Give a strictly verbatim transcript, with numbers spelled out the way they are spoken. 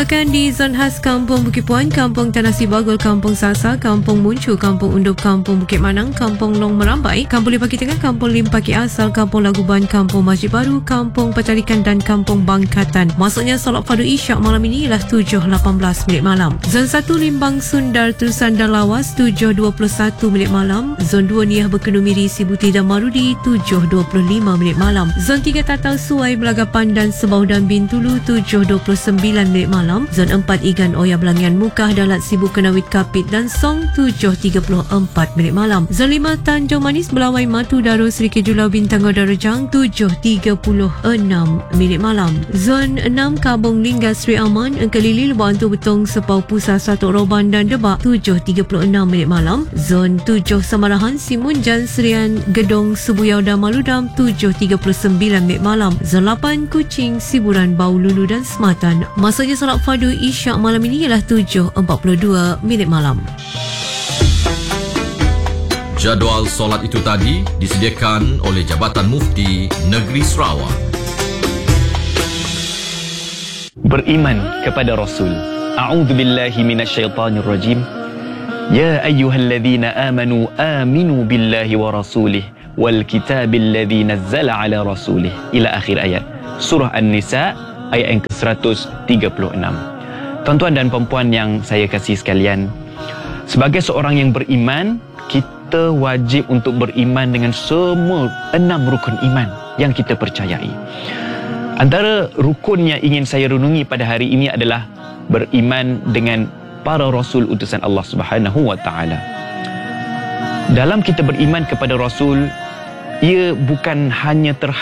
Akan di zon khas Kampung Bukit Puan, Kampung Tanah Sibagul, Kampung Sasa, Kampung Muncu, Kampung Undup, Kampung Bukit Manang, Kampung Long Merambai, Kampung Limpaki Tengah, Kampung Limpaki Asal, Kampung Laguban, Kampung Masjid Baru, Kampung Pacarikan dan Kampung Bangkatan. Masuknya solat fardu isyak malam ini ialah tujuh lapan belas minit malam. Zon satu Limbang Sundar, Terusan dan Lawas tujuh dua puluh satu minit malam. Zon dua Niah Berkenumiri, Sibuti dan Marudi tujuh dua puluh lima minit malam. Zon tiga Tatau Suai, Belagapan dan Sebau dan Bintulu tujuh dua puluh sembilan minit malam. Zon empat Igan Oya Belangian Mukah, Dalat Sibuk Kenawit Kapit dan Song tujuh tiga puluh empat minit malam. Zon lima Tanjung Manis, Belawai Matu Daru Seri Kejulau Bintang Goda Rejang tujuh tiga puluh enam minit malam. Zon enam Kabung Lingga Seri Aman, Engkelili Lebak Antu Betong Sepau Pusat Satu Roban dan Debak tujuh tiga puluh enam minit malam. Zon tujuh Samarahan Simunjan Serian Gedong Sebuyau dan Maludam tujuh tiga puluh sembilan minit malam. Zon lapan Kuching Siburan Bau Lulu dan Sematan. Masanya solat fardu isyak malam ini ialah tujuh empat puluh dua minit malam. Jadual solat itu tadi disediakan oleh Jabatan Mufti Negeri Sarawak. Beriman kepada Rasul. A'udzubillahi minasyaitanirrajim. Ya ayyuhalladzina amanu aminu billahi wa rasulih wal kitabil ladzi nazzala ala rasulih ila akhir ayat. Surah An-Nisa ayat yang ke seratus tiga puluh enam. Tuan-tuan dan puan-puan yang saya kasih sekalian, sebagai seorang yang beriman, kita wajib untuk beriman dengan semua enam rukun iman yang kita percayai. Antara rukun yang ingin saya renungi pada hari ini adalah beriman dengan para rasul utusan Allah Subhanahu wa taala. Dalam kita beriman kepada rasul, ia bukan hanya terhadap